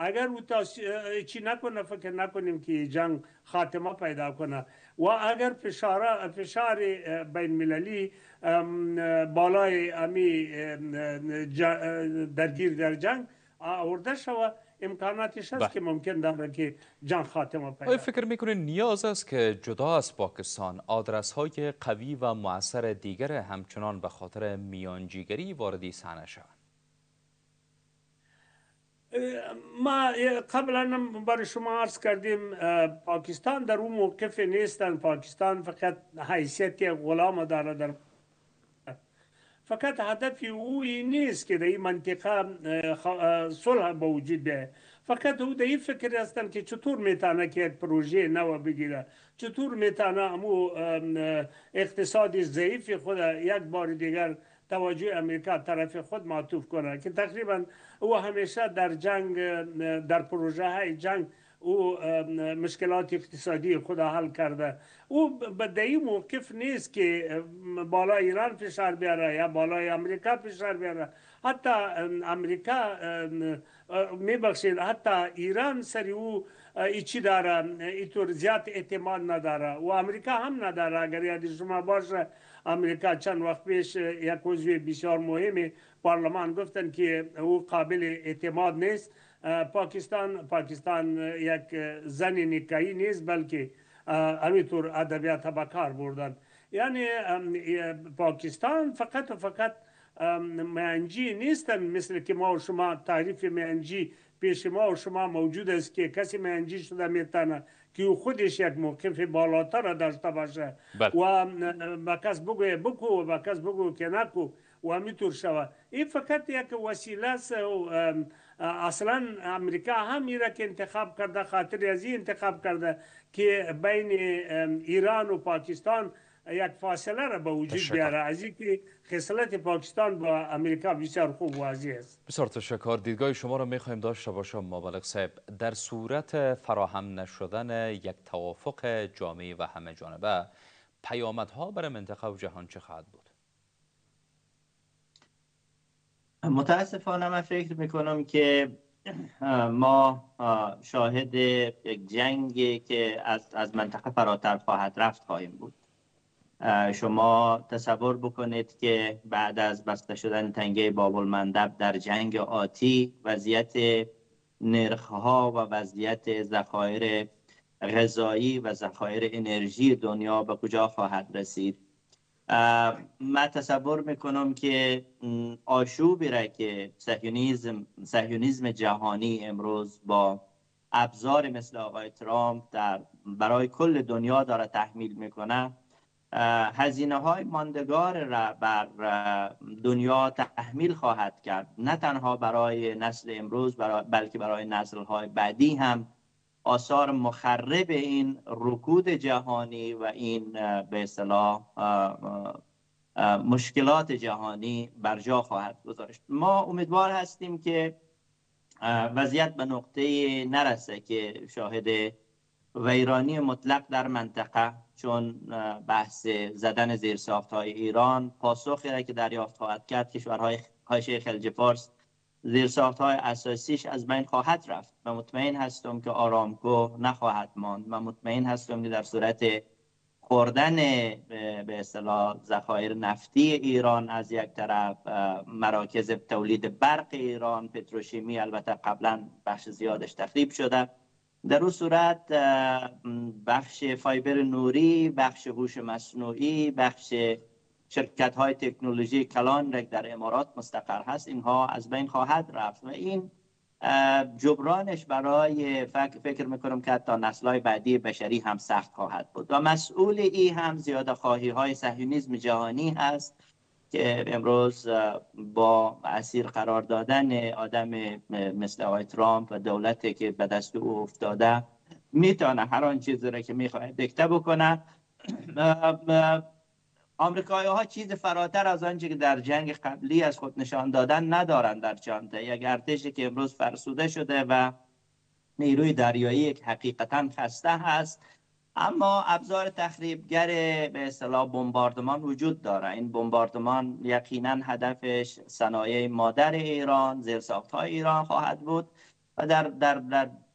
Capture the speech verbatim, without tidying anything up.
اگر او چی نکنه فکر نکنیم که جنگ خاتمه پیدا کنه. و اگر فشار فشار بین المللی بالای امی درگیر در جنگ آورده شود، امکاناتش هست که ممکن داره که جنگ خاتمه پیدا. آیا فکر میکنید نیاز است که جدا از پاکستان آدرس های قوی و مؤثر دیگر همچنان به خاطر میانجیگری وارد صحنه شوند؟ ما قبلا برای شما عرض کردیم پاکستان در اون موقف نیستن. پاکستان فقط حیثیت غلام داره، در فقط هدف او این نیست که در این منطقه صلح به وجود بیاید. فقط او در این فکر هستند که چطور میتونه که یک پروژه نو بگیره، چطور میتونه امو اقتصاد ضعیف خود یک بار دیگر توجه امریکا طرف خود معطوف کنه، که تقریبا او همیشه در جنگ، در پروژه های جنگ او مشکلات اقتصادی خود حل کرده. او به این موقف نیست که بالای ایران فشار بیاره یا بالای امریکا فشار بیاره. حتی امریکا میبخشید، حتی ایران سری او ایچی داره، اینطور زیاد اعتماد نداره و امریکا هم نداره. اگر یاد شما باشه امریکا چند وقت پیش یک عضو بسیار مهم پارلمان گفتن که او قابل اعتماد نیست. پاکستان پاکستان یک زن نیکایی نیست، بلکه همینطور ادبیات به کار بردن. یعنی پاکستان فقط و فقط میانجی نیستن، مثل که ما و شما تعریف میانجی پیش ما و شما موجود است که کسی میانجی شده میتونه که او خودش یک موقف بالاتر داشته باشه و با کس بگوی بکو و با کس بگو که نکو و همینطور شود. این فقط یک وسیله است. اصلا امریکا هم میره که انتخاب کرده، خاطر از این انتخاب کرده که بین ایران و پاکستان یک فاصله را به وجود بیاره، از اینکه خصلت پاکستان با امریکا بسیار خوب واضح است. بسیار تشکر. دیدگاه شما را میخوایم داشته باشم مبلغ صاحب. در صورت فراهم نشدن یک توافق جامعی و همه جانبه، پیامدها برای منطقه و جهان چه خواهد بود؟ متاسفانه من فکر میکنم که ما شاهد یک جنگی که از از منطقه فراتر خواهد رفت خواهیم بود. شما تصور بکنید که بعد از بسته شدن تنگه باب المندب در جنگ آتی، وضعیت نرخ‌ها و وضعیت ذخایر غذایی و ذخایر انرژی دنیا به کجا خواهد رسید. من تصور میکنم که آشوبی را که صهیونیسم صهیونیسم جهانی امروز با ابزار مثل آقای ترامپ در برای کل دنیا داره تحمیل میکنه، هزینه های ماندگار را بر دنیا تحمیل خواهد کرد، نه تنها برای نسل امروز برای بلکه برای نسل های بعدی هم. آثار مخرب این رکود جهانی و این به اصطلاح مشکلات جهانی بر جا خواهد گذاشت. ما امیدوار هستیم که وضعیت به نقطه نرسه که شاهد ویرانی مطلق در منطقه، چون بحث زدن زیرساخت‌های ایران پاسخی را که دریافت خواهد کرد کشورهای حاشیه خلیج فارس زیرساخت‌های اساسیش از بین خواهد رفت. من مطمئن هستم که آرامکو نخواهد ماند. من مطمئن هستم که در صورت خوردن به اصطلاح ذخایر نفتی ایران از یک طرف، مراکز تولید برق ایران، پتروشیمی البته قبلا بخش زیادش تخریب شده، در اون صورت بخش فایبر نوری، بخش هوش مصنوعی، بخش شرکت های تکنولوژی کلان که در امارات مستقر هست، اینها از بین خواهد رفت و این جبرانش برای فکر, فکر میکنم که تا نسل های بعدی بشری هم سخت خواهد بود و مسئول این هم زیاده خواهی های صهیونیسم جهانی هست که امروز با اسیر قرار دادن آدم مثل آقای ترامپ و دولتی که به دست او افتاده میتونه هر آن چیزی را که میخواد دیکته بکنه. آمریکایی ها چیز فراتر از آنچه که در جنگ قبلی از خود نشان دادن ندارند در چانته. یک ارتشی که امروز فرسوده شده و نیروی دریایی یک حقیقتا خسته هست، اما ابزار تخریبگر به اصطلاح بمباردمان وجود داره. این بمباردمان یقینا هدفش صنایع مادر ایران، زیرساخت‌های ایران خواهد بود و در, در, در